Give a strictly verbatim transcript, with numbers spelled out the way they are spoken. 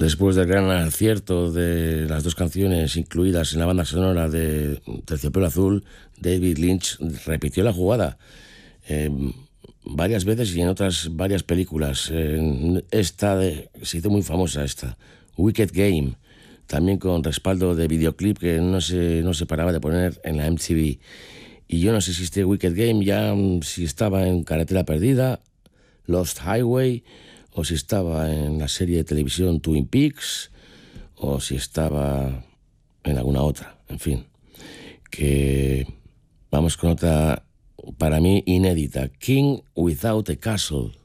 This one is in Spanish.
Después del gran acierto de las dos canciones incluidas en la banda sonora de Terciopelo Azul, David Lynch repitió la jugada eh, varias veces y en otras varias películas. Eh, esta de, se hizo muy famosa esta, Wicked Game, también con respaldo de videoclip que no se, no se paraba de poner en la M T V. Y yo no sé si este Wicked Game ya si estaba en Carretera Perdida, Lost Highway, o si estaba en la serie de televisión Twin Peaks, o si estaba en alguna otra. En fin, que vamos con otra, para mí, inédita. King Without a Castle.